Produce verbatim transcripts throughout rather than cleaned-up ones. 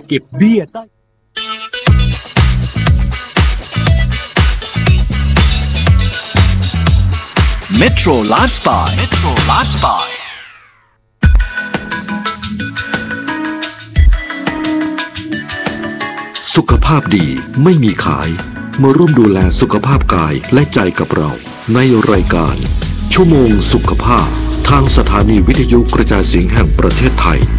เก็บเบี้ยใต้เมโทรไลฟ์สไตล์เมโทรไลฟ์สไตล์สุขภาพดีไม่มีขายมาร่วมดูแลสุขภาพกายและใจกับเราในรายการชั่วโมงสุขภาพทางสถานีวิทยุกระจายเสียงแห่งประเทศไทย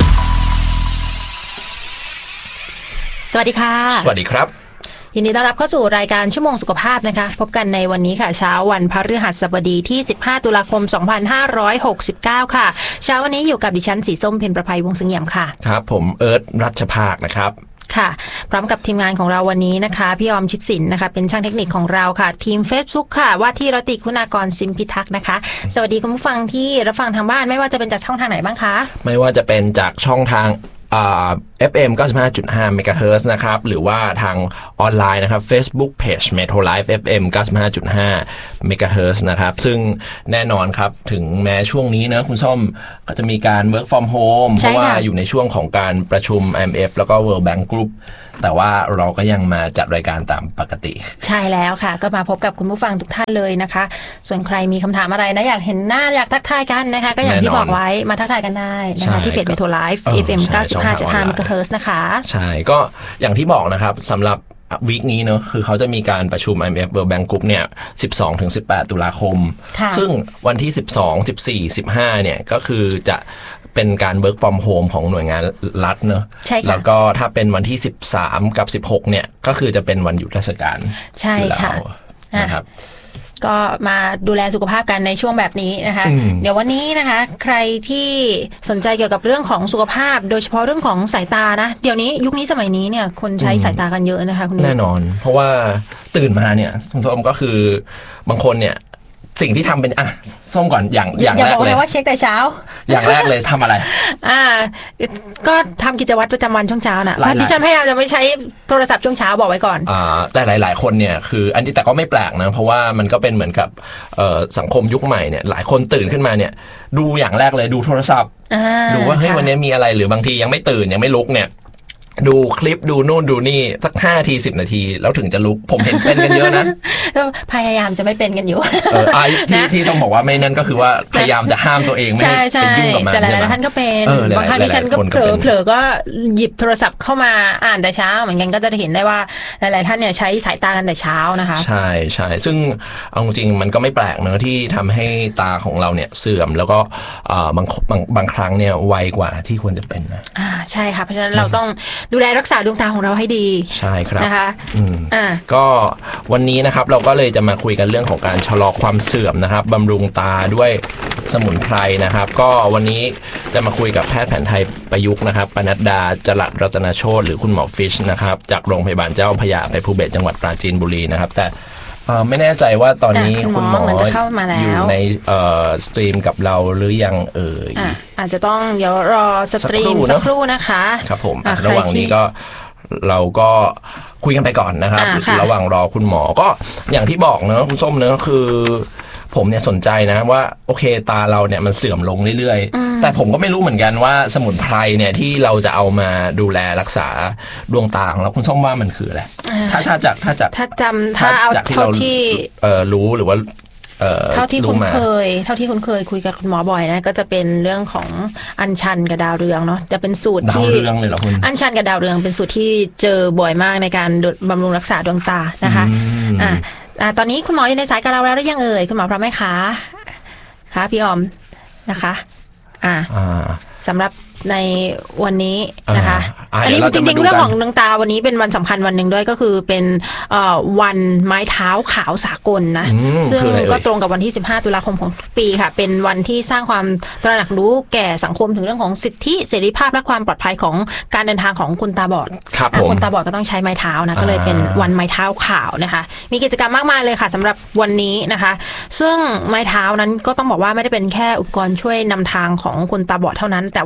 สวัสดีค่ะสวัสดีครับยินดีต้อนรับเข้าสู่รายการชั่วโมงสุขภาพนะคะพบกันในวันนี้ค่ะเช้าวันพฤหัสบดีที่สิบห้าตุลาคมสองพันห้าร้อยหกสิบเก้าค่ะเช้าวันนี้อยู่กับดิฉันสีส้มเพ็ญประภัยวงศ์เสงี่ยมค่ะครับผมเอิร์ธรัชภาคนะครับค่ะพร้อมกับทีมงานของเราวันนี้นะคะพี่ออมชิดศิลป์นะคะเป็นช่างเทคนิคของเราค่ะทีม Facebook ค่ะว่าที่รติคุณากรซิมพิทักษ์นะคะสวัสดีคุณผู้ฟังที่รับฟังทางบ้านไม่ว่าจะเป็นจากช่องทางไหนบ้างคะไม่ว่าจะเป็นจากช่องทางอ่า เอฟ เอ็ม เก้าสิบห้าจุดห้า เมกะเฮิรตซ์นะครับหรือว่าทางออนไลน์นะครับ Facebook Page Metro Life เอฟ เอ็ม เก้าสิบห้าจุดห้า เมกะเฮิรตซ์นะครับซึ่งแน่นอนครับถึงแม้ช่วงนี้นะคุณส้มก็จะมีการ work from home เพราะว่าอยู่ในช่วงของการประชุม ไอ เอ็ม เอฟ แล้วก็ World Bank Group แต่ว่าเราก็ยังมาจัดรายการตามปกติใช่แล้วค่ะก็มาพบกับคุณผู้ฟังทุกท่านเลยนะคะส่วนใครมีคำถามอะไรนะอยากเห็นหน้าอยากทักทายกันนะคะก็อย่างที่บอกไว้มาทักทายกันได้นะคะที่เพจ Metro Life เอฟ เอ็ม เก้าสิบห้าจุดห้า เมกะเฮิรตซ์นะคะใช่ก็อย่างที่บอกนะครับสำหรับวีคนี้เนอะคือเขาจะมีการประชุม ไอ เอ็ม เอฟ World Bank Group เนี่ย สิบสองถึงสิบแปด ตุลาคมซึ่งวันที่สิบสอง สิบสี่ สิบห้าเนี่ยก็คือจะเป็นการ work from home ของหน่วยงานรัฐเนอะแล้วก็ถ้าเป็นวันที่สิบสามกับสิบหกเนี่ยก็คือจะเป็นวันหยุดราชการใช่ค่ะนะครับก็มาดูแลสุขภาพกันในช่วงแบบนี้นะคะเดี๋ยววันนี้นะคะใครที่สนใจเกี่ยวกับเรื่องของสุขภาพโดยเฉพาะเรื่องของสายตานะเดี๋ยวนี้ยุคนี้สมัยนี้เนี่ยคนใช้สายตากันเยอะนะคะคุณแน่นอนเพราะว่าตื่นมาเนี่ยคุณส้มก็คือบางคนเนี่ยสิ่งที่ทำเป็นอ่ะส้มก่อนอย่างอย่างแรกเลยว่าเช็คแต่เช้าอย่างแรกเลยทำอะไรอ่าก็ทำกิจวัตรประจำวันช่วงเช้าน่ะดิฉันพยายามจะไม่ใช้โทรศัพท์ช่วงเช้าบอกไว้ก่อนอ่าแต่หลายๆคนเนี่ยคืออันนี้แต่ก็ไม่แปลกนะเพราะว่ามันก็เป็นเหมือนกับเอ่อสังคมยุคใหม่เนี่ยหลายคนตื่นขึ้นมาเนี่ยดูอย่างแรกเลยดูโทรศัพท์ดูว่าเฮ้ยวันนี้มีอะไรหรือบางทียังไม่ตื่นยังไม่ลุกเนี่ยดูคลิปดูนู่นดูนี่สักห้านาทีสิบนาทีแล้วถึงจะลุกผมเห็นเป็นกันเยอะนะพยายามจะไม่เป็นกันอยู่เออไอ้ที่ที่ต้องบอกว่าไม่นั่นก็คือว่าพยายามจะห้ามตัวเองไม่ให้ไปยุ่งกับมันแต่หลายๆท่านก็เป็นบางครั้งที่ฉันก็เผลอเผลอก็หยิบโทรศัพท์เข้ามาอ่านแต่เช้าเหมือนกันก็จะเห็นได้ว่าหลายๆท่านเนี่ยใช้สายตากันแต่เช้านะคะใช่ใช่ซึ่งเอาจริงมันก็ไม่แปลกเนอะที่ทำให้ตาของเราเนี่ยเสื่อมแล้วก็บางบางบางครั้งเนี่ยไวกว่าที่ควรจะเป็นนะอ่าใช่ค่ะเพราะฉะนั้นเราต้องดูแลรักษาดวงตาของเราให้ดีใช่ครับนะคะอืมอ่าก็วันนี้นะครับเราก็เลยจะมาคุยกันเรื่องของการชะลอความเสื่อมนะครับบำรุงตาด้วยสมุนไพรนะครับก็วันนี้จะมาคุยกับแพทย์แผนไทยประยุกต์นะครับปนัดดาจรัสรัตนโชติหรือคุณหมอฟิชนะครับจากโรงพยาบาลเจ้าพระยาภัยภูเบศรจังหวัดปราจีนบุรีนะครับแต่ไม่แน่ใจว่าตอนนี้คุณหมออยู่ในสตรีมกับเราหรือยังเอ่ยอ, อาจจะต้องเดี๋ยวรอสตรีมสักครู่นะคะครับผมระหว่างนี้ก็เราก็คุยกันไปก่อนนะครับระหว่างรอคุณหมอก็อย่างที่บอกเนอะคุณส้มเนอะคือผมเนี่ยสนใจนะว่าโอเคตาเราเนี่ยมันเสื่อมลงเรื่อยๆแต่ผมก็ไม่รู้เหมือนกันว่าสมุนไพรเนี่ยที่เราจะเอามาดูแลรักษาดวงตาของเราคุณส้มว่ามันคืออะไรถ้าถ้าจากถ้าจากถ้าจำถ้าเอาเท่าที่เอ่อรู้หรือว่าเท่าที่คุณเคยเท่าที่คุณเคยคุยกับคุณหมอบ่อยนะก็จะเป็นเรื่องของอัญชันกับดาวเรืองเนาะจะเป็นสูตรที่อัญชันกับดาวเรืองเป็นสูตรที่เจอบ่อยมากในการบำรุงรักษาดวงตานะคะอ่าอ่าตอนนี้คุณหมออยู่ในสายกับเราแล้วหรือยังเอ่ยคุณหมอพร้อมไหมคะคะพี่ออมนะคะอ่าสำหรับในวันนี้นะคะอันนี้จริงๆเรื่องของดวงตาวันนี้เป็นวันสำคัญวันหนึ่งด้วยก็คือเป็นวันไม้เท้าขาวสากลนะซึ่งก็ตรงกับวันที่สิบห้าตุลาคมของทุกปีค่ะเป็นวันที่สร้างความตระหนักรู้แก่สังคมถึงเรื่องของสิทธิเสรีภาพและความปลอดภัยของการเดินทางของคนตาบอดคนตาบอดก็ต้องใช้ไม้เท้านะก็เลยเป็นวันไม้เท้าขาวนะคะมีกิจกรรมมากมายเลยค่ะสำหรับวันนี้นะคะซึ่งไม้เท้านั้นก็ต้องบอกว่าไม่ได้เป็นแค่อุปกรณ์ช่วยนำทางของคนตาบอดเท่านั้นแต่ว่ายังเป็น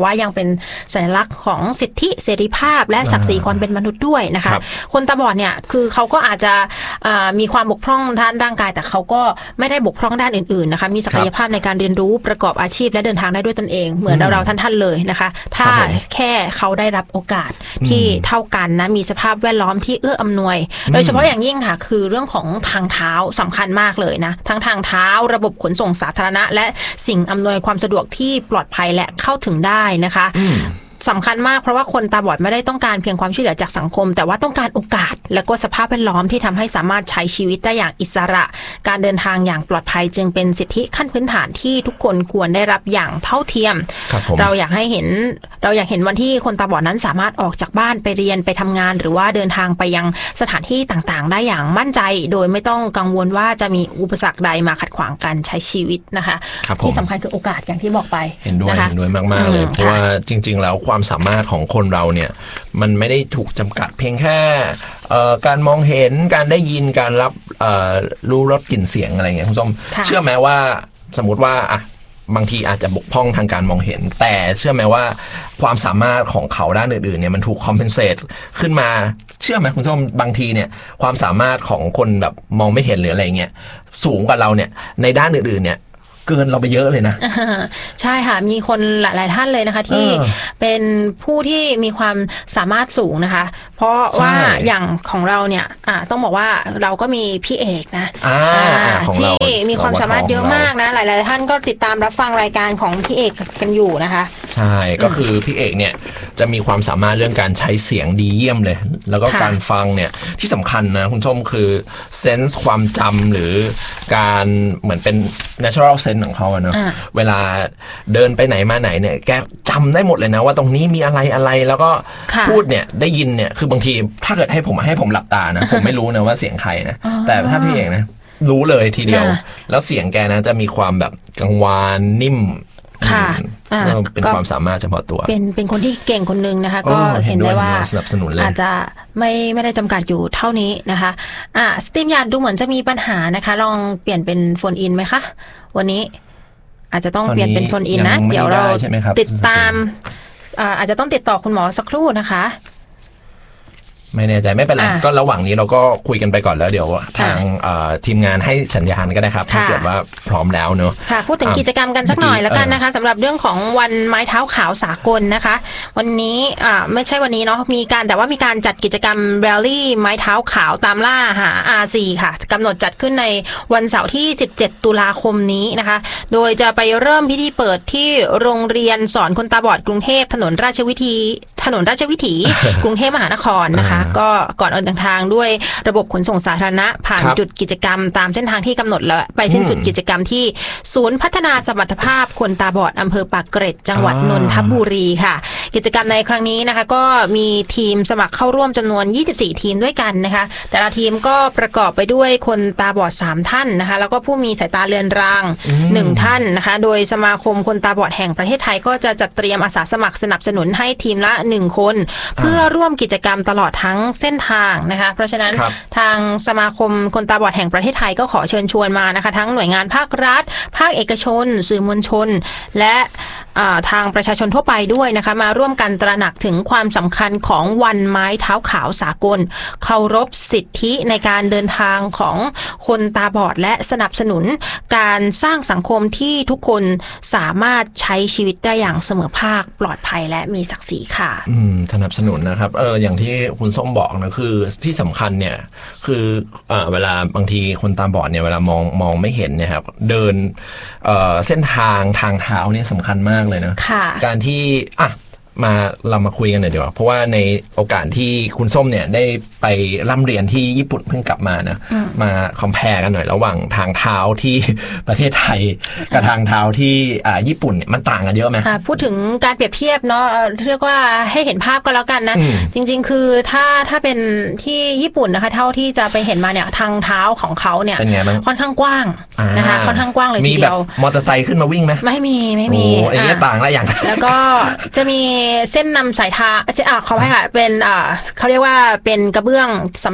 เป็นสัญลักษณ์ของสิทธิเสรีภาพและศักดิ์ศรีความเป็นมนุษย์ด้วยนะคะคนตาบอดเนี่ยคือเขาก็อาจจะมีความบกพร่องด้านร่างกายแต่เขาก็ไม่ได้บกพร่องด้านอื่นๆนะคะมีศักยภาพในการเรียนรู้ประกอบอาชีพและเดินทางได้ด้วยตนเองเหมือนเราๆท่านๆเลยนะคะถ้าแค่เขาได้รับโอกาสที่เท่ากันนะมีสภาพแวดล้อมที่เอื้ออำนวยโดยเฉพาะอย่างยิ่งค่ะคือเรื่องของทางเท้าสำคัญมากเลยนะทั้งทางเท้าระบบขนส่งสาธารณะและสิ่งอำนวยความสะดวกที่ปลอดภัยและเข้าถึงได้นะคะสำคัญมากเพราะว่าคนตาบอดไม่ได้ต้องการเพียงความช่วยเหลือจากสังคมแต่ว่าต้องการโอกาสและก็สภาพแวดล้อมที่ทำให้สามารถใช้ชีวิตได้อย่างอิสระการเดินทางอย่างปลอดภัยจึงเป็นสิทธิขั้นพื้นฐานที่ทุกคนควรได้รับอย่างเท่าเทียมเราอยากให้เห็นเราอยากเห็นวันที่คนตาบอดนั้นสามารถออกจากบ้านไปเรียนไปทำงานหรือว่าเดินทางไปยังสถานที่ต่างๆได้อย่างมั่นใจโดยไม่ต้องกังวลว่าจะมีอุปสรรคใดมาขัดขวางการใช้ชีวิตนะคะที่สำคัญคือโอกาสอย่างที่บอกไปเห็นด้วยเห็นด้วยมากๆเลยเพราะว่าจริงๆแล้วความสามารถของคนเราเนี่ยมันไม่ได้ถูกจำกัดเพียงแค่การมองเห็นการได้ยินการรับรู้รสกลิ่นเสียงอะไรเงี้ยคุณผู้ชมเชื่อไหมว่าสมมติว่าอ่ะบางทีอาจจะบกพร่องทางการมองเห็นแต่เชื่อไหมว่าความสามารถของเขาด้านอื่นๆเนี่ยมันถูกคอมเพนเซตขึ้นมาเชื่อไหมคุณผู้ชมบางทีเนี่ยความสามารถของคนแบบมองไม่เห็นหรืออะไรเงี้ยสูงกว่าเราเนี่ยในด้านอื่นๆเนี่ยเกินเราไปเยอะเลยนะใช่ค่ะมีคนหลายๆท่านเลยนะคะที่เป็นผู้ที่มีความสามารถสูงนะคะเพราะว่าอย่างของเราเนี่ยต้องบอกว่าเราก็มีพี่เอกนะที่มีความสามารถเยอะมากนะหลายๆท่านก็ติดตามรับฟังรายการของพี่เอกกันอยู่นะคะใช่ก็คือพี่เอกเนี่ยจะมีความสามารถเรื่องการใช้เสียงดีเยี่ยมเลยแล้วก็การฟังเนี่ยที่สำคัญนะคุณส้มคือเซนส์ความจำหรือการเหมือนเป็น natural senseของเขาเนาะเวลาเดินไปไหนมาไหนเนี่ยแกจำได้หมดเลยนะว่าตรงนี้มีอะไรอะไรแล้วก็พูดเนี่ยได้ยินเนี่ยคือบางทีถ้าเกิดให้ผมให้ผมหลับตานะผมไม่รู้นะว่าเสียงใครนะแต่ถ้าพี่เอกนะรู้เลยทีเดียวแล้วเสียงแกนะจะมีความแบบกังวานนิ่มค่ะเป็นความสามารถเฉพาะตัวเป็นเป็นคนที่เก่งคนนึงนะคะก็เห็นได้ว่าอาจจะไม่ไม่ได้จำกัดอยู่เท่านี้นะคะอ่าสตรีมยาร์ดดูเหมือนจะมีปัญหานะคะลองเปลี่ยนเป็นโฟนอินไหมคะวันนี้อาจจะต้องเปลี่ยนเป็นโฟนอินนะเดี๋ยวเราติดตามอ่าอาจจะต้องติดต่อคุณหมอสักครู่นะคะไม่แน่ใจไม่เป็นไรก็ระหว่างนี้เราก็คุยกันไปก่อนแล้วเดี๋ยวทางทีมงานให้สัญญาณก็ได้ครับถ้าเกิดว่าพร้อมแล้วเนอะค่ะพูดถึงกิจกรรมกันสักหน่อยแล้วกันนะคะสำหรับเรื่องของวันไม้เท้าขาวสากลนะคะวันนี้อ่าไม่ใช่วันนี้เนาะมีการแต่ว่ามีการจัดกิจกรรมแรลลี่ไม้เท้าขาวตามล่าหา อาร์ ซี ค่ะกำหนดจัดขึ้นในวันเสาร์ที่สิบเจ็ดตุลาคมนี้นะคะโดยจะไปเริ่มพิธีเปิดที่โรงเรียนสอนคนตาบอดกรุงเทพถนนราชวิถีถนนราชวิถีกรุงเทพมหานครนะคะก็ก่อนเดินทางด้วยระบบขนส่งสาธารณะผ่านจุดกิจกรรมตามเส้นทางที่กำหนดแล้วไปสิ้นสุดกิจกรรมที่ศูนย์พัฒนาสมรรถภาพคนตาบอดอำเภอปากเกร็ดจังหวัดนนทบุรีค่ะกิจกรรมในครั้งนี้นะคะก็มีทีมสมัครเข้าร่วมจำนวนยี่สิบสี่ทีมด้วยกันนะคะแต่ละทีมก็ประกอบไปด้วยคนตาบอดสามท่านนะคะแล้วก็ผู้มีสายตาเลือนรางหนึ่งท่านนะคะโดยสมาคมคนตาบอดแห่งประเทศไทยก็จะจัดเตรียมอาสาสมัครสนับสนุนให้ทีมละหนึ่งคนเพื่อร่วมกิจกรรมตลอดทั้งเส้นทางนะคะเพราะฉะนั้นทางสมาคมคนตาบอดแห่งประเทศไทยก็ขอเชิญชวนมานะคะทั้งหน่วยงานภาครัฐภาคเอกชนสื่อมวลชนและทางประชาชนทั่วไปด้วยนะคะมาร่วมกันตระหนักถึงความสำคัญของวันไม้เท้าขาวสากลเคารพสิทธิในการเดินทางของคนตาบอดและสนับสนุนการสร้างสังคมที่ทุกคนสามารถใช้ชีวิตได้อย่างเสมอภาคปลอดภัยและมีศักดิ์ศรีค่ะอืมสนับสนุนนะครับเอออย่างที่คุณส้มบอกนะคือที่สำคัญเนี่ยคือเอ่อเวลาบางทีคนตาบอดเนี่ยเวลามองมองไม่เห็นเนี่ยครับเดินเอ่อเส้นทางทางเท้าเนี่ยสำคัญมากเลยนะการที่อ่ะมาเรามาคุยกันหน่อยดีกว่าเพราะว่าในโอกาสที่คุณส้มเนี่ยได้ไปร่ำเรียนที่ญี่ปุ่นเพิ่งกลับมานะมาคอมแพร์กันหน่อยระหว่างทางเท้าที่ประเทศไทยกับทางเท้าที่อ่าญี่ปุ่นเนี่ยมันต่างกันเยอะไหมพูดถึงการเปรียบเทียบเนาะเรียกว่าให้เห็นภาพก็แล้วกันนะจริงๆคือถ้าถ้าเป็นที่ญี่ปุ่นนะคะเท่าที่จะไปเห็นมาเนี่ยทางเท้าของเขาเนี่ยค่อนข้างกว้างนะคะค่อนข้างกว้างเลยทีเดียวมีแบบมอเตอร์ไซค์ขึ้นมาวิ่งไหมไม่มีไม่มีโอ้อันนี้ต่างละอย่างแล้วก็จะมีเส้นนำสายทางอ่าเขาให้ค่ะเป็นอ่าเขาเรียกว่าเป็นกระเบื้องสำหรับ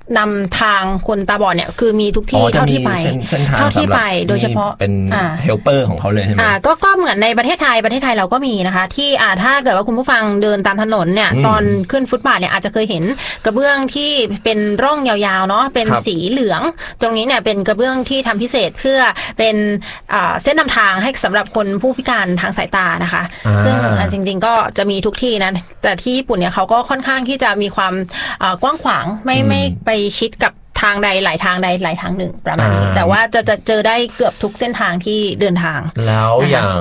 นำทางคนตาบอดเนี่ยคือมีทุกที่เท่าที่ไปเท่าที่ไปโดยเฉพาะเป็นเฮลเปอร์ของเขาเลยใช่ไหมอ่าก็ก็เหมือนในประเทศไทยประเทศไทยเราก็มีนะคะที่อ่าถ้าเกิดว่าคุณผู้ฟังเดินตามถนนเนี่ยตอนขึ้นฟุตบาทเนี่ยอาจจะเคยเห็นกระเบื้องที่เป็นร่องยาวๆเนาะเป็นสีเหลืองตรงนี้เนี่ยเป็นกระเบื้องที่ทำพิเศษเพื่อเป็นอ่าเส้นนำทางให้สำหรับคนผู้พิการทางสายตานะคะซึ่งจริงๆก็จะมีทุกที่นะแต่ที่ญี่ปุ่นเนี่ยเขาก็ค่อนข้างที่จะมีความกว้างขวางไม่ไม่ไปชิดกับทางใดหลายทางใดหลายทางหนึ่งประมาณนี้แต่ว่าจะจะเจอได้เกือบทุกเส้นทางที่เดินทางแล้วอย่าง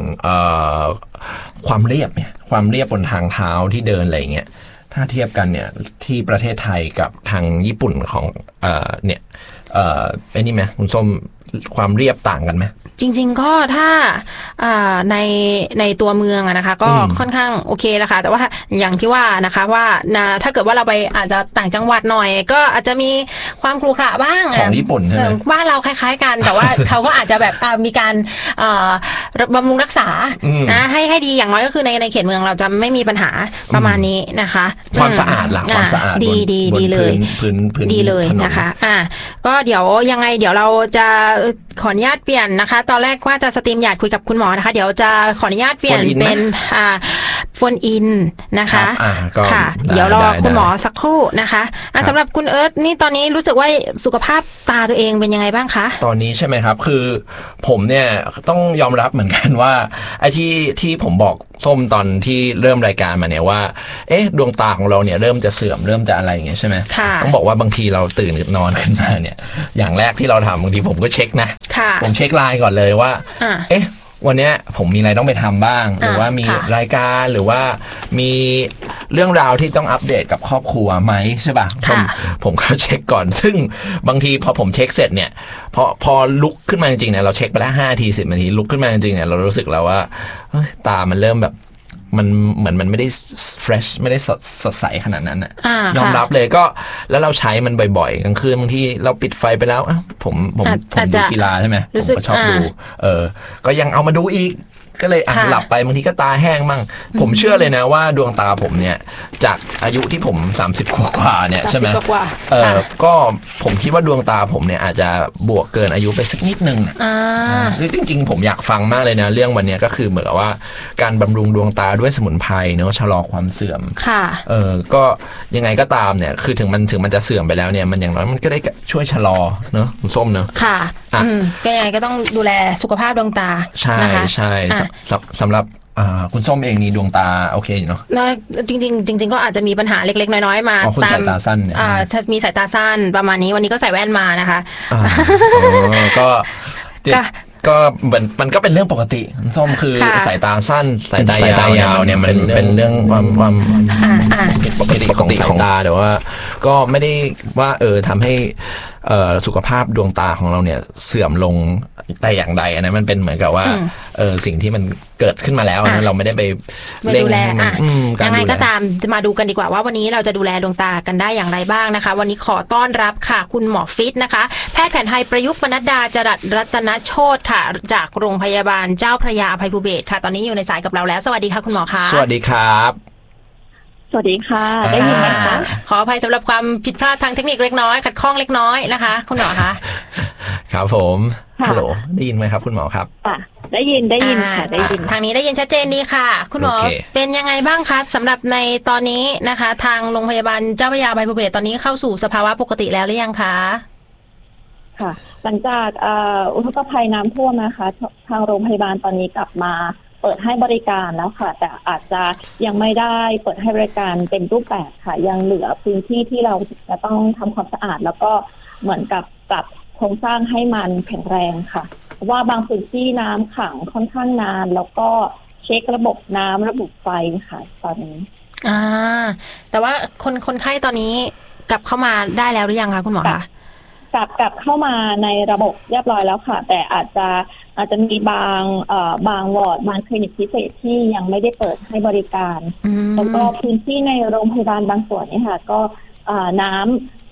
ความเรียบเนี่ยความเรียบบนทางเท้าที่เดินอะไรเงี้ยถ้าเทียบกันเนี่ยที่ประเทศไทยกับทางญี่ปุ่นของเอ่อเนี่ยเอ่อไอ้นี่ไหมคุณส้มความเรียบต่างกันไหมจริงๆก็ถ้าในในตัวเมืองอะนะคะก็ค่อนข้างโอเคแล้วค่ะแต่ว่าอย่างที่ว่านะคะว่าถ้าเกิดว่าเราไปอาจจะต่างจังหวัดหน่อยก็อาจจะมีความครุขระบ้างของญี่ปุ่นใช่ไหมบ้านเราคล้ายๆกันแต่ว่าเขาก็อาจจะแบบมีการบำรุงรักษานะให้ให้ดีอย่างน้อยก็คือในในเขตเมืองเราจะไม่มีปัญหาประมาณนี้นะคะความสะอาดหลักความสะอาดดีดีดีเลยพื้นพื้นดีเลยนะคะอ่าก็เดี๋ยวยังไงเดี๋ยวเราจะขออนุญาตเปลี่ยนนะคะตอนแรกว่าจะสตรีมอยากคุยกับคุณหมอนะคะเดี๋ยวจะขออนุญาตเปลี่ยนเป็นอ่าโฟนอินนะคะค่ะเดี๋ยวรอคุณหมอสักครู่นะคะสำหรับคุณเอิร์ธนี่ตอนนี้รู้สึกว่าสุขภาพตาตัวเองเป็นยังไงบ้างคะตอนนี้ใช่ไหมครับคือผมเนี่ยต้องยอมรับเหมือนกันว่าไอ้ที่ที่ผมบอกส้มตอนที่เริ่มรายการมาเนี่ยว่าเอ๊ะดวงตาของเราเนี่ยเริ่มจะเสื่อมเริ่มจะอะไรอย่างเงี้ยใช่ไหมต้องบอกว่าบางทีเราตื่นนอนขึ้นมาเนี่ยอย่างแรกที่เราทำบางทีผมก็เช็คนะผมเช็คไลน์ก่อนเลยว่าเอ๊ะวันนี้ผมมีอะไรต้องไปทำบ้างหรือว่ามีรายการหรือว่ามีเรื่องราวที่ต้องอัปเดตกับครอบครัวไหมใช่ป่ะผมผมก็เช็คก่อนซึ่งบางทีพอผมเช็คเสร็จเนี่ยพอพอลุกขึ้นมาจริงๆเนี่ยเราเช็คไปแล้วห้านาทีสิบนาทีลุกขึ้นมาจริงๆเนี่ยเรารู้สึกแล้วว่าตามันเริ่มแบบมันเหมือนมันไม่ได้ fresh ไม่ได้สดสดใสขนาดนั้นอ่ะยอมรับเลยก็แล้วเราใช้มันบ่อยๆกลางคืนบางทีเราปิดไฟไปแล้วผมผมผมดูกีฬาใช่ไหมผมก็ชอบดูเออก็ยังเอามาดูอีกก็เลยอ่ะหลับไปบางทีก็ตาแห้งมั่งผมเชื่อเลยนะว่าดวงตาผมเนี่ยจากอายุที่ผมสามสิบกว่าๆเนี่ยใช่ไหมเออก็ผมคิดว่าดวงตาผมเนี่ยอาจจะบวกเกินอายุไปสักนิดนึงอ่าจริงๆผมอยากฟังมากเลยนะเรื่องวันนี้ก็คือเหมือนกับว่าการบำรุงดวงตาด้วยสมุนไพรเนาะชะลอความเสื่อมค่ะเออก็ยังไงก็ตามเนี่ยคือถึงมันถึงมันจะเสื่อมไปแล้วเนี่ยมันอย่างน้อยมันก็ได้ช่วยชะลอเนาะคุณส้มเนาะค่ะอืมก็ยังไงก็ต้องดูแลสุขภาพดวงตาใช่ใช่สำหรับคุณส้มเองนี่ดวงตาโอเคเนาะจริงๆจริงๆก็อาจจะมีปัญหาเล็กๆน้อยๆมาตามสายตาสั้นอ่ามีสายตาสั้นประมาณนี้วันนี้ก็ใส่แว่นมานะคะก็ก็มันมันก็เป็นเรื่องปกติส้มคือสายตาสั้นสายตายาวเนี่ยมันเป็นเรื่องความความปกติของสายตาแต่ว่าก็ไม่ได้ว่าเออทำให้สุขภาพดวงตาของเราเนี่ยเสื่อมลงแต่อย่างใดอันนั้นมันเป็นเหมือนกับว่าเออสิ่งที่มันเกิดขึ้นมาแล้วนะเราไม่ได้ไปเร่งยังไงก็ตามมาดูกันดีกว่าว่าวันนี้เราจะดูแลดวงตากันได้อย่างไรบ้างนะคะวันนี้ขอต้อนรับค่ะคุณหมอฟิตนะคะแพทย์แผนไทยประยุกต์ปนัดดาจรัสรัตนโชติค่ะจากโรงพยาบาลเจ้าพระยาอภัยภูเบศรค่ะตอนนี้อยู่ในสายกับเราแล้วสวัสดีค่ะคุณหมอคะสวัสดีครับสวัสดีค่ะได้ยินไหมคะขออภัยสำหรับความผิดพลาดทางเทคนิคเล็กน้อยขัดข้องเล็กน้อยนะคะคุณหมอคะครับผมฮัลโหลได้ยินไหมครับคุณหมอครับได้ยินได้ยินค่ะได้ยินทางนี้ได้ยินชัดเจนดีค่ะคุณหมอเป็นยังไงบ้างคะสำหรับในตอนนี้นะคะทางโรงพยาบาลเจ้าพระยาอภัยภูเบศรตอนนี้เข้าสู่สภาวะปกติแล้วหรือยังคะค่ะหลังจากอุทกภัยน้ำท่วมนะคะทางโรงพยาบาลตอนนี้กลับมาเปิดให้บริการแล้วค่ะแต่อาจจะยังไม่ได้เปิดให้บริการเป็นรูปแบบค่ะยังเหลือพื้นที่ที่เราจะต้องทำความสะอาดแล้วก็เหมือนกับปรับโครงสร้างให้มันแข็งแรงค่ะเพราะว่าบางพื้นที่น้ำขังค่อนข้างนานแล้วก็เช็คระบบน้ำระบบไฟค่ะตอนนี้อ่าแต่ว่าคนคนไข้ตอนนี้กลับเข้ามาได้แล้วหรือยังคะคุณหมอคะกลับกลับเข้ามาในระบบเรียบร้อยแล้วค่ะแต่อาจจะอาจจะมีบางเอ่อบางวอร์ดบางคลินิกพิเศษที่ยังไม่ได้เปิดให้บริการแล้วก็พื้นที่ในโรงพยาบาลบางส่วนนี่ค่ะก็น้ำ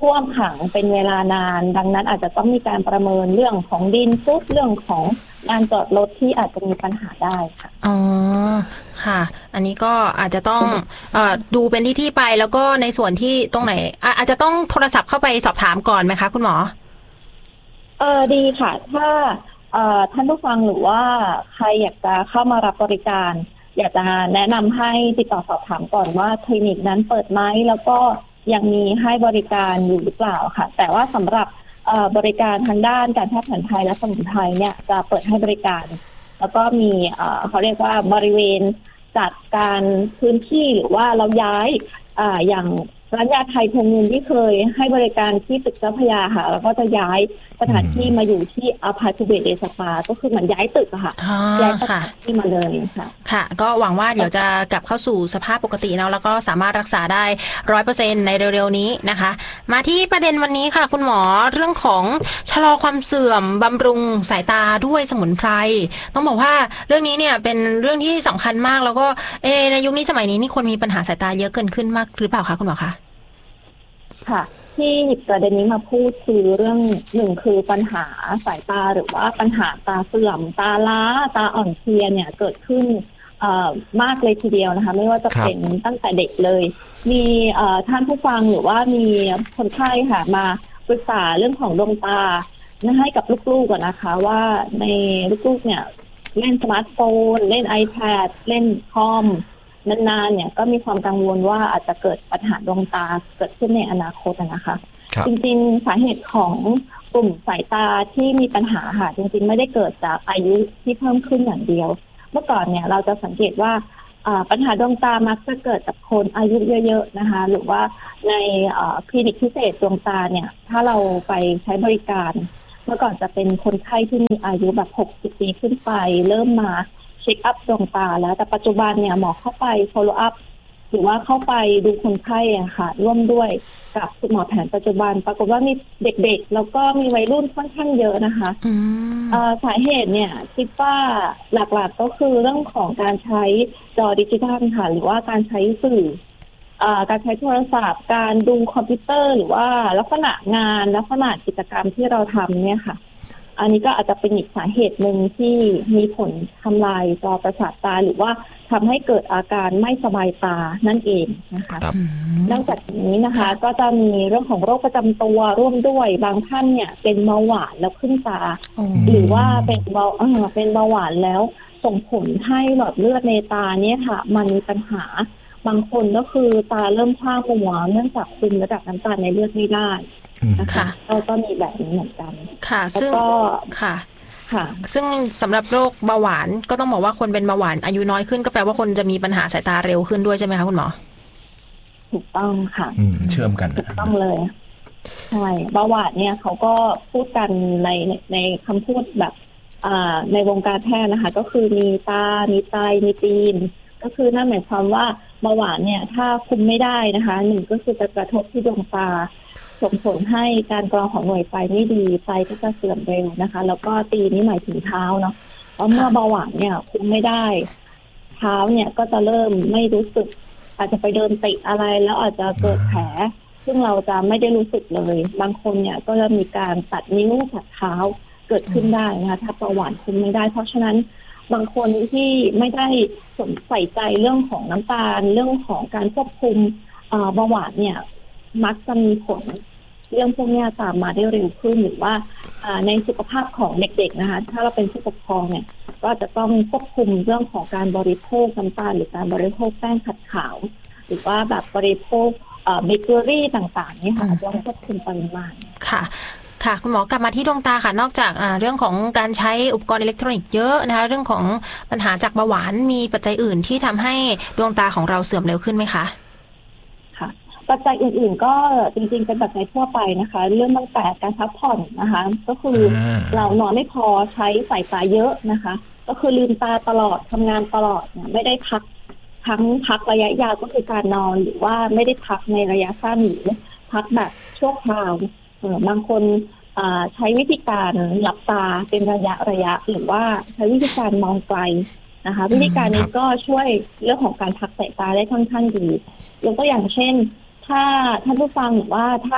ท่วมขังเป็นเวลานานดังนั้นอาจจะต้องมีการประเมินเรื่องของดินซุดเรื่องของการจอดรถที่อาจจะมีปัญหาได้ค่ะอ๋อค่ะอันนี้ก็อาจจะต้องเอ่อดูเป็นที่ที่ไปแล้วก็ในส่วนที่ตรงไหนอาจจะต้องโทรศัพท์เข้าไปสอบถามก่อนไหมคะคุณหมอเออดีค่ะถ้าเอ่อท่านผู้ฟังหรือว่าใครอยากจะเข้ามารับบริการอยากจะแนะนำให้ติดต่อสอบถามก่อนว่าคลินิกนั้นเปิดไหมแล้วก็ยังมีให้บริการอยู่หรือเปล่าค่ะแต่ว่าสำหรับบริการทางด้านการแพทย์แผนไทยและสมุนไพรเนี่ยจะเปิดให้บริการแล้วก็มีเขาเรียกว่าบริเวณจัดการพื้นที่หรือว่าเราย้ายอย่างร้านยาไทยพงเงินที่เคยให้บริการที่ตึกเจ้าพระยาค่ะแล้วก็จะย้ายสถานที่มาอยู่ที่อพาร์ตเมนต์เอสปาก็คือเหมือนย้ายตึกอะค่ะย้ายสถานที่มาเลยค่ะค่ะก็หวังว่าเดี๋ยวจะกลับเข้าสู่สภาพปกติเนาะแล้วก็สามารถรักษาได้ร้อยเปอร์เซ็นต์ในเร็วๆนี้นะคะมาที่ประเด็นวันนี้ค่ะคุณหมอเรื่องของชะลอความเสื่อมบำรุงสายตาด้วยสมุนไพรต้องบอกว่าเรื่องนี้เนี่ยเป็นเรื่องที่สำคัญมากแล้วก็เอในยุคนี้สมัยนี้นี่คนมีปัญหาสายตาเยอะเกินขึ้นมากหรือเปล่าคะคุณหมอคะค่ะที่หยิบประเด็นนี้มาพูดคือเรื่องหนึ่งคือปัญหาสายตาหรือว่าปัญหาตาเสื่อมตาล้าตาอ่อนเพลียเนี่ยเกิดขึ้นมากเลยทีเดียวนะคะไม่ว่าจะเป็นตั้งแต่เด็กเลยมีท่านผู้ฟังหรือว่ามีคนไข้ค่ะมาปรึกษาเรื่องของดวงตาให้กับลูกๆก่อนนะคะว่าในลูกๆเนี่ยเล่นสมาร์ทโฟนเล่น iPad เล่นคอมนานๆเนี่ยก็มีความกังวลว่าอาจจะเกิดปัญหาดวงตาเกิดขึ้นในอนาคตนะคะจริงๆสาเหตุของกลุ่มสายตาที่มีปัญหาค่ะจริงๆไม่ได้เกิดจากอายุที่เพิ่มขึ้นอย่างเดียวเมื่อก่อนเนี่ยเราจะสังเกตว่าปัญหาดวงตามักจะเกิดกับคนอายุเยอะๆนะคะหรือว่าในคลินิกพิเศษดวงตาเนี่ยถ้าเราไปใช้บริการเมื่อก่อนจะเป็นคนไข้ที่มีอายุแบบหกสิบปีขึ้นไปเริ่มมาเช็คอัพดวงตาแล้วแต่ปัจจุบันเนี่ยหมอเข้าไป follow up หรือว่าเข้าไปดูคนไข้อะค่ะร่วมด้วยกับคุณหมอแผนปัจจุบันปรากฏว่ามีเด็กๆแล้วก็มีวัยรุ่นค่อนข้างเยอะนะคะสาเหตุเนี่ยคิดว่าหลักๆก็คือเรื่องของการใช้จอดิจิทัลค่ะหรือว่าการใช้สื่อการใช้โทรศัพท์การดูคอมพิวเตอร์หรือว่าลักษณะงานลักษณะกิจกรรมที่เราทำเนี่ยค่ะอันนี้ก็อาจจะเป็นอีกสาเหตุหนึ่งที่มีผลทำลายจอประสาทตาหรือว่าทำให้เกิดอาการไม่สบายตานั่นเองนะคะนอกจากนี้นะคะก็จะมีเรื่องของโรคประจำตัวร่วมด้วยบางท่านเนี่ยเป็นเบาหวานแล้วขึ้นตาหรือว่าเป็นเบาเออเป็นเบาหวานแล้วส่งผลให้หลอดเลือดในตาเนี่ยค่ะมันมีปัญหาบางคนก็คือตาเริ่มพร่ามัวเนื่องจากคุมระดับน้ำตาลในเลือดไม่ได้นะคะเราก็มีแบบนี้เหมือนกันค่ะซึ่งค่ะค่ะซึ่งสำหรับโรคเบาหวานก็ต้องบอกว่าคนเป็นเบาหวานอายุน้อยขึ้นก็แปลว่าคนจะมีปัญหาสายตาเร็วขึ้นด้วยใช่ไหมคะคุณหมอถูกต้องค่ะเชื่อมกันถูกต้องเลยใช่เบาหวานเนี่ยเขาก็พูดกันในในคำพูดแบบในวงการแพทย์นะคะก็คือมีตามีไตมีตีนก็คือนั่นหมายความว่าเบาหวานเนี่ยถ้าคุมไม่ได้นะคะหนึ่งก็คือจะกระทบที่ดวงตาส่งผลให้การกรองของหน่วยไฟไม่ดีไฟก็จะเสื่อมเร็วนะคะแล้วก็ตีนี่หมายถึงเท้าเนาะเพราะเมื่อเบาหวานเนี่ยคุมไม่ได้เท้าเนี่ยก็จะเริ่มไม่รู้สึกอาจจะไปเดินติอะไรแล้วอาจจะเกิดแผลซึ่งเราจะไม่ได้รู้สึกเลยบางคนเนี่ยก็จะมีการตัดนิ้วตัดเท้าเกิดขึ้นได้นะคะถ้าเบาหวานคุมไม่ได้เพราะฉะนั้นบางคนที่ไม่ได้สนใส่ใจเรื่องของน้ำตาลเรื่องของการควบคุมเบาหวานเนี่ยมักจะมีผลเรื่องพวกนี้ตามมาได้เร็วขึ้นหรือว่าในสุขภาพของเด็กๆนะคะถ้าเราเป็นผู้ปกครองเนี่ยก็จะต้องควบคุมเรื่องของการบริโภคน้ำตาลหรือการบริโภคแป้งขัดขาวหรือว่าแบบบริโภคเบเกอรี่ต่างๆนี่ค่ะต้องควบคุมปริมาณค่ะค่ะคุณหมอกลับมาที่ดวงตาค่ะนอกจากเรื่องของการใช้อุปกรณ์อิเล็กทรอนิกส์เยอะนะคะเรื่องของปัญหาจากเบาหวานมีปัจจัยอื่นที่ทำให้ดวงตาของเราเสื่อมเร็วขึ้นไหมคะค่ะปัจจัยอื่นๆก็จริงๆเป็นปัจจัยทั่วไปนะคะเรื่องตั้งแต่การพักผ่อนนะคะก็คือเรานอนไม่พอใช้สายตาเยอะนะคะก็คือลืมตาตลอดทำงานตลอดเนี่ยไม่ได้พักทั้งพักระยะยาวก็คือการนอนหรือว่าไม่ได้พักในระยะสั้นหรือพักแบบชั่วคราวบางคนใช้วิธีการหลับตาเป็นระยะระยะหรือว่าใช้วิธีการมองไกลนะคะวิธีการนี้ก็ช่วยเรื่องของการพักสายตาได้ค่อนข้างดียกตัวอย่างเช่นถ้าท่านผู้ฟังหรือว่าถ้า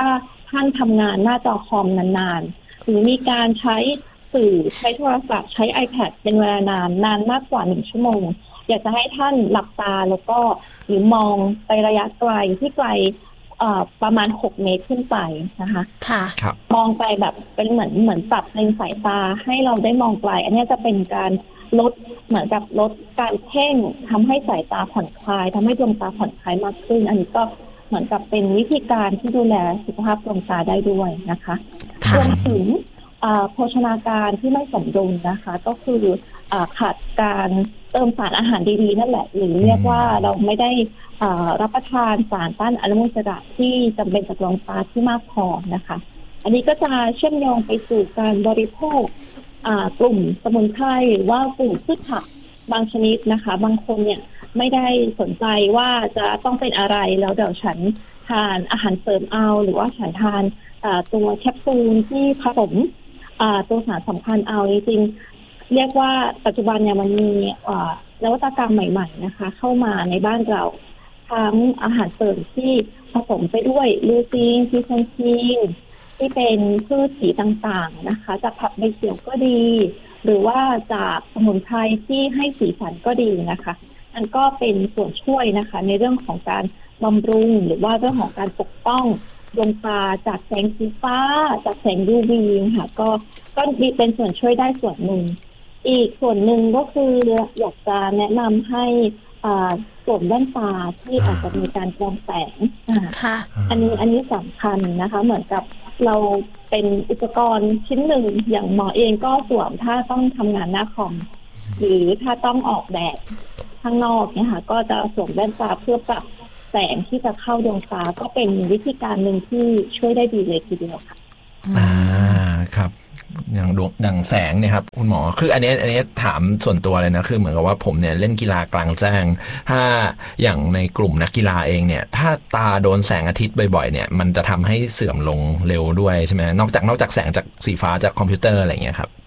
ท่านทำงานหน้าจอคอมนานๆหรือมีการใช้สื่อใช้โทรศัพท์ใช้ iPad เป็นเวลานานนานมากกว่าหนึ่งชั่วโมงอยากจะให้ท่านหลับตาแล้วก็หรือมองไประยะไกลที่ไกลประมาณหกเมตรขึ้นไปนะคะค่ะมองไปแบบเป็นเหมือนเหมือนปรับเลนสายตาให้เราได้มองไกลอันนี้จะเป็นการลดเหมือนกับลดการเพ่งทำให้สายตาผ่อนคลายทำให้ดวงตาผ่อนคลายมากขึ้นอันนี้ก็เหมือนกับเป็นวิธีการที่ดูแลสุขภาพดวงตาได้ด้วยนะคะรวมถึงโภชนาการที่ไม่สมดุลนะคะก็คือขาดการเติมสารอาหารดีๆนั่นแหละหรือเรียกว่าเราไม่ได้รับประทานสารต้านอนุมูลอิสระที่จำเป็นต่อดวงตาที่มากพอนะคะอันนี้ก็จะเชื่อมโยงไปสู่การบริโภคกลุ่มสมุนไพรหรือว่ากลุ่มพืชผักบางชนิดนะคะบางคนเนี่ยไม่ได้สนใจว่าจะต้องเป็นอะไรแล้วเดี๋ยวฉันทานอาหารเสริมเอาหรือว่าฉันทานตัวแคปซูลที่ผสมตัวสารสำคัญเอาจริงๆเรียกว่าปัจจุบันเนี่ยมันมีนวัตกรรมใหม่ๆนะคะเข้ามาในบ้านเราทั้งอาหารเสริมที่ผสมไปด้วยลูซีนซิเซนซีนที่เป็นพืชสีต่างๆนะคะจากผักใบเขียวก็ดีหรือว่าจากสมุนไพรที่ให้สีสันก็ดีนะคะอันก็เป็นส่วนช่วยนะคะในเรื่องของการบำรุงหรือว่าเรื่องของการปกป้องดวงตาจากแสงสีฟ้าจากแสง ยู วี ค่ะก็ก็มีเป็นส่วนช่วยได้ส่วนหนึ่งอีกส่วนหนึ่งก็คืออยากจะแนะนำให้สวมแว่นตาที่อาจจะมีการกรองแสงค่ะอันนี้อันนี้สำคัญนะคะเหมือนกับเราเป็นอุปกรณ์ชิ้นหนึ่งอย่างหมอเองก็สวมถ้าต้องทำงานหน้าคอมหรือถ้าต้องออกแดดข้างนอกเนี่ยค่ะก็จะสวมแว่นตาเพื่อปรับแสงที่จะเข้าดวงตาก็เป็นวิธีการหนึ่งที่ช่วยได้ดีเลยทีเดียวค่ะอ่าครับอย่างดวงดังแสงเนี่ยครับคุณหมอคืออันนี้อันนี้ถามส่วนตัวเลยนะคือเหมือนกับว่าผมเนี่ยเล่นกีฬากลางแจ้งถ้าอย่างในกลุ่มนักกีฬาเองเนี่ยถ้าตาโดนแสงอาทิตย์บ่อยๆเนี่ยมันจะทำให้เสื่อมลงเร็วด้วยใช่ไหมนอกจากนอกจากแสงจากสีฟ้าจากคอมพิวเตอร์อะไรอย่างเงี้ยครับ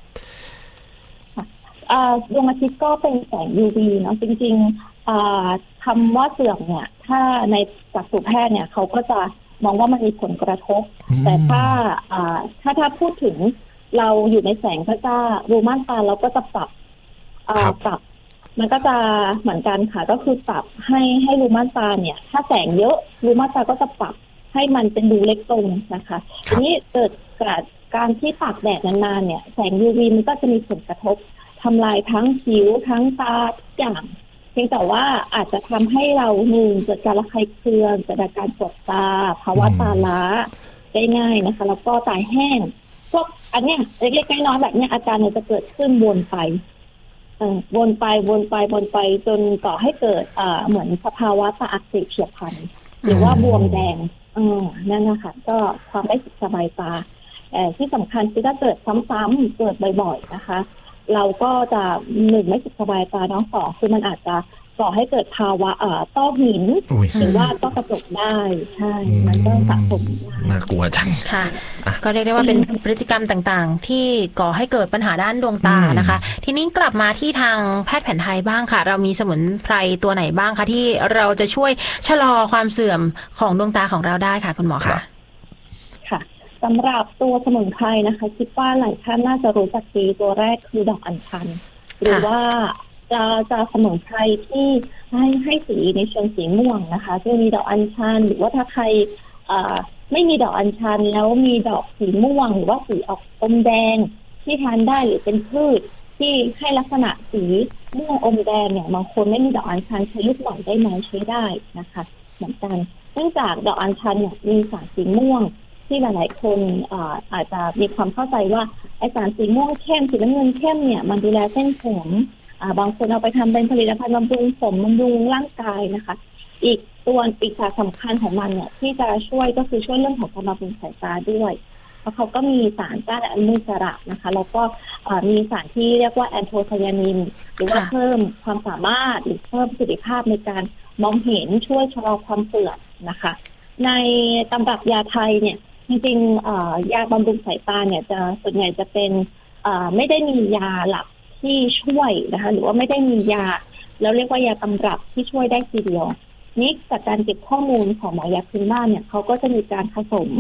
ดวงอาทิตย์ก็เป็นแสง ยู วี เนาะจริงๆคำว่าเสื่อมเนี่ยถ้าในจักษุแพทย์เนี่ยเขาก็จะมองว่ามันมีผลกระทบแต่ถ้าถ้าถ้าพูดถึงเราอยู่ในแสงพระจ้ารูม่านตาเราก็จะปรับปรับมันก็จะเหมือนกันค่ะก็คือปรับให้ให้รูม่านตาเนี่ยถ้าแสงเยอะรูม่านตาก็จะปรับให้มันเป็นรูเล็กลงนะคะทีนี้เกิดการที่ตากแดดนานๆเนี่ยแสง ยู วี มันก็จะมีผลกระทบทำลายทั้งผิวทั้งตาทุกอย่างเพียงแต่ว่าอาจจะทำให้เราหนึ่งเกิดการระคายเคืองเกิดอาการปวดตาภาวะตาล้าได้ง่ายนะคะแล้วก็ตาแห้งพวกอันเนี้ยเล็กๆน้อยๆแบบเนี้ยอาการเนี่ยจะเกิดขึ้นวนไปเอ่อวนไปวนไปวนไปจนก่อให้เกิดอ่าเหมือนสภาวะตาอักเสบเฉียบพลันหรือว่าบวมแดงอืมนั่นนะคะก็ความไม่สบายตาแต่ที่สำคัญคือถ้าเกิดซ้ำๆเกิดบ่อยๆนะคะเราก็จะหนึ่งไม่สบายตาน้องสองคือมันอาจจะก่อให้เกิดภาวะเอ่อต้อหินหรือว่าต้อกระจกได้ใช่มันก็สะสมน่ากลัวจังค่ะก็เรียกได้ว่าเป็นพฤติกรรมต่างๆที่ก่อให้เกิดปัญหาด้านดวงตานะคะทีนี้กลับมาที่ทางแพทย์แผนไทยบ้างค่ะเรามีสมุนไพรตัวไหนบ้างคะที่เราจะช่วยชะลอความเสื่อมของดวงตาของเราได้ค่ะคุณหมอคะค่ะสำหรับตัวสมุนไพรนะคะคิดว่าหลายท่านน่าจะรู้จักดีตัวแรกคือดอกอัญชันหรือว่าจะจะสมุนไพรที่ให้ให้สีในเชิงสีม่วงนะคะจะมีดอกอัญชันหรือว่าถ้าใครไม่มีดอกอัญชันแล้วมีดอกสีม่วงหรือว่าสีออกอมแดงที่ทานได้หรือเป็นพืชที่ให้ลักษณะสีม่วงอมแดงเนี่ยบางคนไม่มีดอกอัญชันใช้ลูกหน่อยได้ไหมใช้ได้นะคะเหมือนกันเนื่องจากดอกอัญชันเนี่ยมีสารสีม่วงที่หลายๆคนอาอาจจะมีความเข้าใจว่าไอสารสีม่วงเข้มสีน้ำเงินเข้มเนี่ยมันดูแลเส้นผมบางคนเอาไปทำเป็นผลิตภัณฑ์บำรุงผมบำรุงร่างกายนะคะอีกตัวอีกสารสำคัญของมันเนี่ยที่จะช่วยก็คือช่วยเรื่องของการบำรุงสายตาด้วยเพราะเขาก็มีสารต้านอนุมูลอิสระนะคะแล้วก็มีสารที่เรียกว่าแอนโทไซยานินหรือว่าเพิ่มความสามารถหรือเพิ่มประสิทธิภาพในการมองเห็นช่วยชะลอความเสื่อมนะคะในตำรับยาไทยเนี่ยจริงๆยาบำรุงสายตาเนี่ยจะส่วนใหญ่จะเป็นไม่ได้มียาหลักที่ช่วยนะคะหรือว่าไม่ได้มียาแล้วเรียกว่ายาตำรับที่ช่วยได้ทีเดียวนี่จากการเก็บข้อมูลของหมอยาพื้นบ้านเนี่ยเขาก็จะมีการผสม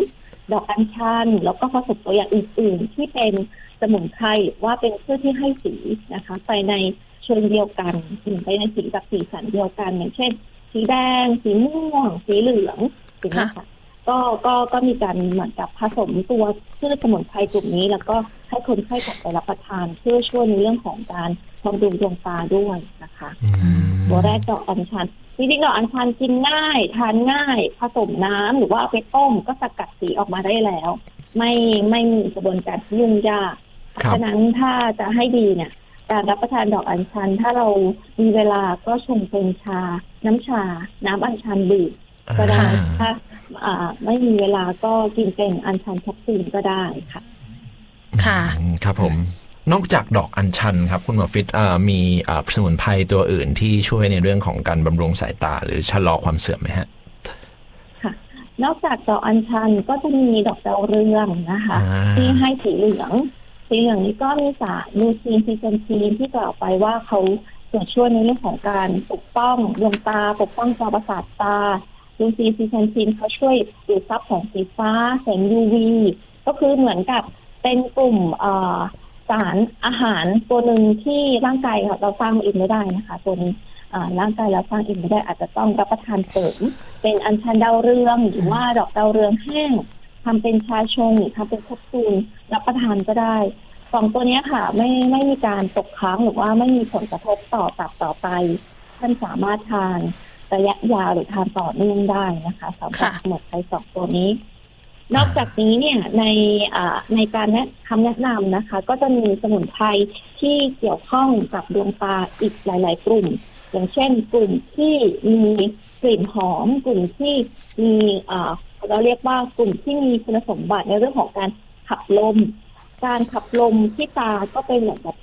ดอกอัญชันแล้วก็ผสมตัวอย่างอื่นๆที่เป็นสมุนไพรว่าเป็นพืชที่ให้สีนะคะไปในเชิงเดียวกันไปในสีแบบสีสันเดียวกันอย่างเช่นสีแดงสีม่วงสีเหลืองอย่างนี้ค่ะก็ก็ก็มีการเหมือนกับผสมตัวพืชสมุนไพรกลุ่มนี้แล้วก็ให้คนไข้กลับไปรับประทานเพื่อช่วยในเรื่องของการบำรุงดวงตาด้วยนะคะตัวแรกดอกอัญชันจริงๆดอกอัญชันกินง่ายทานง่ายผสมน้ำหรือว่าเอาไปต้มก็สกัดสีออกมาได้แล้วไม่ไม่มีกระบวนการที่ยุ่งยากฉะนั้นถ้าจะให้ดีเนี่ยการรับประทานดอกอัญชันถ้าเรามีเวลาก็ชงเป็นชาน้ำชาน้ำอัญชันดื่มก็ได้ถ้าไม่มีเวลาก็กินเป็นอัญชันแคปซูลก็ได้ค่ะค่ะครับผมนอกจากดอกอัญชันครับคุณหมอฟิตมีสมุนไพรตัวอื่นที่ช่วยในเรื่องของการบำรุงสายตาหรือชะลอความเสื่อมไหมฮะค่ะนอกจากดอกอัญชันก็จะมีดอกดาวเรืองนะคะที่ให้สีเหลืองสีเหลืองนี้ก็มีสารลูซีนซีเซนทีนที่กล่าวไปว่าเขาจะช่วยในเรื่องของการปกป้องดวงตาปกป้องจอประสาทตาลูซีนซีเซนทีนเขาช่วยดูดซับแสงสีฟ้าแสง ยู วี ก็คือเหมือนกับเป็นกลุ่มสารอาหารตัวหนึ่งที่ร่างกายเราสร้างเองไม่ได้นะคะตัวนี้ร่างกายเราสร้างเองไม่ได้อาจจะต้องรับประทานเสริมเป็นอัญชันดาวเรืองหรือว่าดอกดาวเรืองแห้งทำเป็นชาชงหรือทำเป็นแคปซูลรับประทานก็ได้สองตัวนี้ค่ะไม่ไม่มีการตกค้างหรือว่าไม่มีผลกระทบต่อตับต่อไตท่านสามารถทานระยะยาวหรือทานต่อเนื่องได้นะคะสำหรับสมุนไพรสองตัวนี้นอกจากนี้เนี่ยในในการแนะคำแนะนำนะคะก็จะมีสมุนไพรที่เกี่ยวข้องกับดวงตาอีกหลายๆกลุ่มอย่างเช่นกลุ่มที่มีกลิ่นหอมกลุ่มที่มีเราเรียกว่ากลุ่มที่มีคุณสมบัติในเรื่องของการขับลมการขับลมที่ตาก็เป็นแบบ